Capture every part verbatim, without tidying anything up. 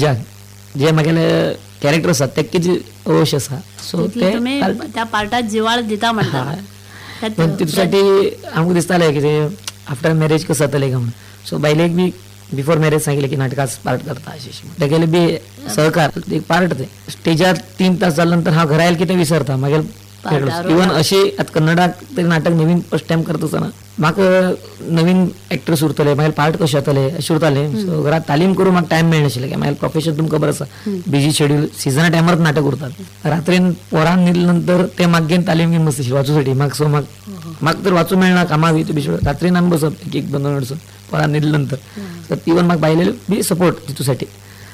स्टेजार जे म्हागेले कॅरेक्टर आसात ते कितें अवश्य आसा सो ते त्या पार्टात जिवाळ दिता म्हणटा. पण तितूसाठी आमकां दिसतालें कितें आफ्टर मॅरेज कसं जातलें काय म्हणून. सो बायलेक बी बिफोर मॅरेज सांगितलें की नाटकाच पार्ट करता अशें तेगेले बी सहकार एक पार्ट ते स्टेजार तीन तास जाल्या नंतर हांव घरा आयले की ते विसरता मागीर इवन अशी आता कन्नडाक ते नाटक नवीन फर्स्ट टायम करता आसतना म्हाका नवीन एक्टर्स उरतले मागीर पार्ट कशें जातले अशें उरतालें. सो घरात तालीम करून म्हाका टायम मेळनाशिल्लें की मागीर प्रोफेशन तुमकां खबर आसा बिजी शेड्यूल सिजना टायमार नाटक उरतात रात्रीन पोरान न्हिदले नंतर ते म्हाका घेवन तालीम घेवन बसताशिल्ले वाचूसाठी म्हाका. सो म्हाका म्हाका तर वाचूं मेळना कामाक बी बिश्व रात्रीन आमी बसप एक एक दोन दोन वरसून पोरान न्हिदले नंतर. सो इवन म्हाका बायलेले बी सपोर्ट तितूसाठी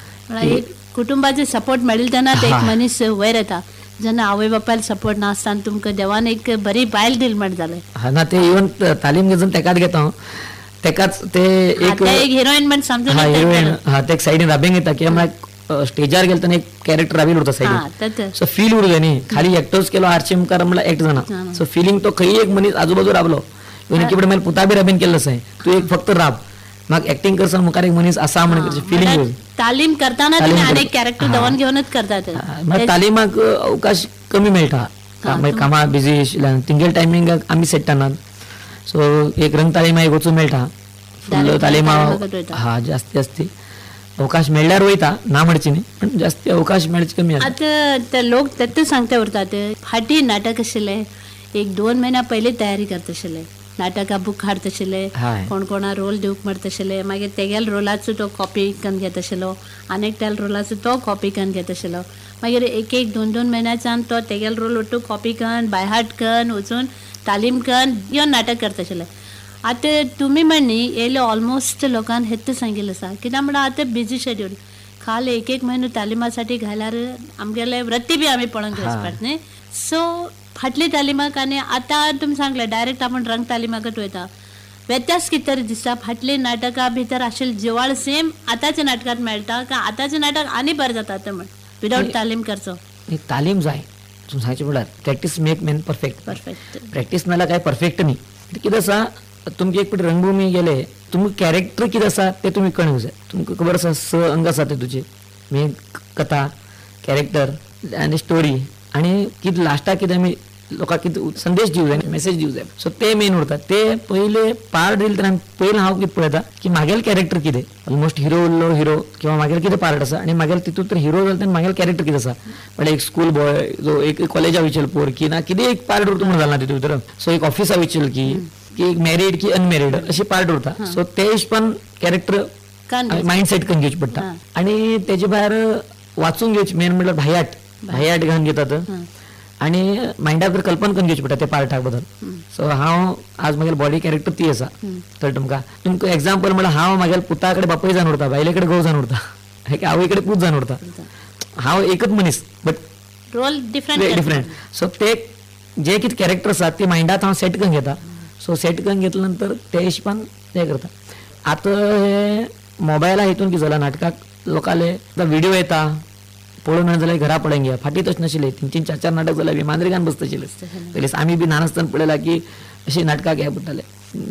कुटुंबाचे सपोर्ट मेळिल्ले तेन्ना एक मनीस वयर येता. जेन्ना आवय बापायला सपोर्ट नासतना तुमकां देवान एक बरी बायल दिली म्हण जालें. हा ना ते इवन तालीम घेवन तेकाच घेता हांव तेकाच ते एक हिरोईन म्हण समजून हा हिरोईन हा ते सायडीन राबेंग येता की म्हाका स्टेजार गेले तेन्ना एक कॅरेक्टर राबील उरता सायडीन. सो फील उरू जाय न्ही खाली एकटोच केलो आरचे मुखार म्हणल्यार एक्ट जाना. सो फिलींग तो खंय एक मनीस आजूबाजू राबलो इवन एकी कडेन पुता बी राबीन केल्लो आसा तूं एक फक्त राब म्हाका एक्टिंग करता मुखार एक मनीस आसा म्हणून फिलींग तालीम करताना अनेक कॅरेक्टर दवन घेवनच करतात. तालिमाक अवकाश कमी मेळटा मागीर कामा बिजी आशिल्ल्यान तिंगेल टायमिंगाक आमी सेट्टानात. सो एक रंग तालिमा एक वचून मेळटा फुल्ल तालिमा हा जास्ती जास्ती अवकाश मेळ्ळ्यार वयता ना म्हणची न्ही पण जास्ती अवकाश मेळचे कमी आसा. आतां ते लोक तेच सांगता उरतात फाटी नाटक आशिल्ले एक दोन महिन्या पयलीं तयारी करता आशिल्ले नाटका बूक हाडत आशिल्ले कोण कोणा रोल दिवंक म्हणटा आशिल्ले मागीर तेगेल रोलाचो तो कॉपी करून घेत आशिल्लो आनी एकट्या रोलाचो तो कॉपी करून घेत आशिल्लो मागीर एक एक दोन दोन म्हयन्याच्यान तो तेगेल रोल ओट्टू कॉपी करून बाय हार्ट करून वचून तालीम करून येवन नाटक करता आशिल्ले. आतां तुमी म्हणनी येयले ऑलमोस्ट लोकांन हेच सांगिल्लें आसा कित्याक म्हणल्यार आतां बिजी शेड्यूल खाल एक एक म्हयनो तालिमासाठी घाल्यार आमगेले वृत्ती बी आमी पळोवंक पडटा न्ही. सो फाटली तालिमाक आनी आतां तुमी सांगलें डायरेक्ट आपण रंग तालिमाकच वयता व्यत्यास कितें तरी दिसता. फाटली नाटका भितर आशिल्ली जिवाळ सेम आतांच्या नाटकांत मेळटा काय आतांचें नाटक आनी बरें जाता तें म्हण विदावट तालीम करचो. तालीम जाय तुमी सांगचें म्हळ्यार practice make man perfect. Perfect practice नाल्यार काय परफेक्ट न्ही. कितें आसा तुमचे एक फावटी रंगभूमी गेले तुमकां कॅरेक्टर कितें आसा तें तुमी कळूंक जाय. तुमकां खबर आसा स अंग आसा ते तुजे मेन कथा कॅरेक्टर आनी स्टोरी आनी कितें लास्टाक कितें आमी लोकांक कितें संदेश दिवं जाय मेसेज दिवं जाय. सो ते मेन उरता ते पयले पार्ट दिले तेन्ना पयलें हांव कितें पळयता की म्हागेलें कॅरेक्टर कितें ऑलमोस्ट हिरो उरलो हिरो किंवा म्हागेलें कितें पार्ट आसा आनी म्हागेलें तितूंत तर हिरो जालो तेन्ना म्हागेलें कॅरेक्टर कितें आसा म्हणल्यार एक स्कूल बॉय जो एक कॉलेजा वयचेलो पोर की ना कितें एक पार्ट उरता म्हणून जालें ना तितून भितर. सो एक ऑफिसा वयचेलो की की एक मॅरीड की अनमॅरीड अशें पार्ट उरता. सो ते हिशपान कॅरेक्टर मायंड सेट करून घेवचें पडटा आनी तेजे भायर वाचून घेवचें मेन म्हणल्यार भायाट भायाट घालून घेतात आनी मायंडाक कल्पना करून घेवची पडटा त्या पार्टाक बद्दल. सो हांव आज म्हागेली बॉडी कॅरेक्टर ती आसा कळटा तुमकां. तुमकां एक्झाम्पल म्हणल्यार हांव म्हागेल्या पुता कडेन बापूय जावन उरता बायले कडेन घोव जावन उरता आवय कडेन पूत जावन उरता. हांव एकच मनीस but role different different. So ते जे कितें कॅरेक्टर आसात ते मायंडात हांव सेट करून घेता. सो सेट करून घेतल्या नंतर ते हिशपान हें करता. आतां हे मोबायला हितून कितें जालां नाटकाक लोकांले व्हिडिओ येता पळोवंक मेळना जाल्यार घरा पळोवंक घ्या. फाटीं तशें नाशिल्लें तीन तीन चार चार नाटक जाल्यार विमानरेगान बसताशिल्ले पयलीं आमी बी ल्हान आसतना पळयलां की अशें नाटकाक हें पडटालें.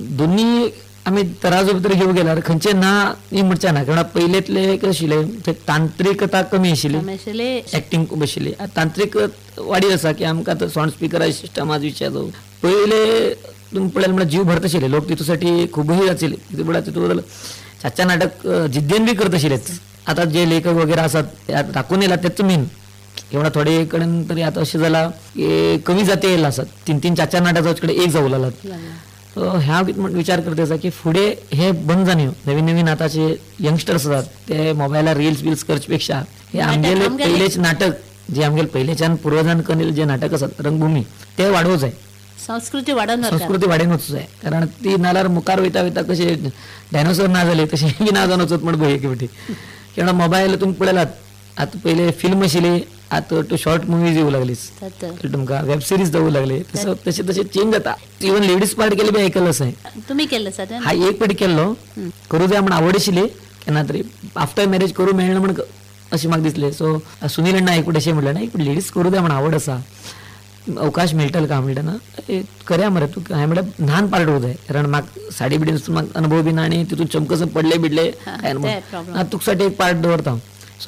दोनी आमी तराजो भितर घेवंक गेल्यार खंयचें ना न्ही म्हणचें ना कित्याक पयलेंतले कशें आशिल्लें थंय तांत्रीकता कमी आशिल्ली एक्टींग खूब आशिल्ली. तांत्रीक वाडीत आसा की आमकां आतां सावंड स्पिकरा सिस्टमाचो विशय जो पयले तुमी पळयलें म्हणल्यार जीव भरता आशिल्ले लोक तितू साठी खूबही जाताले कितें म्हणल्यार तितू बद्दल चाच्या नाटक जिद्दीन बी करता आशिल्लेच. आता जे लेखक वगैरे आसात दाखवून येयला तेच मेन एवढा थोडे कडेन तरी आता अशें जाला की कमी जाती येयला आसात तीन तीन चार चार नाटक जावचे कडेन एक जावं लागलात. सो ह्या विचार करता आसा की फुडें हे बंद जावं नवीन नवीन आतांचे यंगस्टर्स आसात ते मोबायलार रिल्स बिल्स करचे पेक्षा हे आमगेले पयलेचे नाटक जे आमगेले पयलेच्यान पुर्वजान करून जे नाटक आसात रंगभूमी ते वाडोवंक जाय. संस्कृती वाडोवन संस्कृती वाडोवन वचूंक जाय कारण ती नाल्यार मुखार वयता वयता कशे डायनोसॉर ना जाले तशें बी ना जावन वचत म्हण भंय एक फावटी. किंवा मोबायल तुमी पळयलात आतां पयले फिल्म आशिल्ली आतां टू शॉर्ट मुवीज येवंक लागलीच तुमकां वेब सिरीज जावंक लागले तशें तशें चेंज जाता. इवन लेडीज पार्ट केले बी आयकल्लो आसा तुमी केल्लो आसा हा एक फावटी केल्लो करूं जाय म्हण आवड आशिल्ली केन्ना तरी आफ्टर मॅरेज करूं मेळना म्हण अशें म्हाका दिसलें. सो सुनील अण्णा एक फावटी अशें म्हटलें ना एक फावटी लेडीज करूं जाय म्हण आवड आसा अवकाश मेळटलो का म्हणटा ना करया मरे तूं हांवें म्हणल्यार ल्हान पार्ट उरूंक जाय कारण म्हाका साडी बिडी म्हाका अनुभव बी ना आनी तितून चमकस पडले बिडले काय तुका साठी एक पार्ट दवरता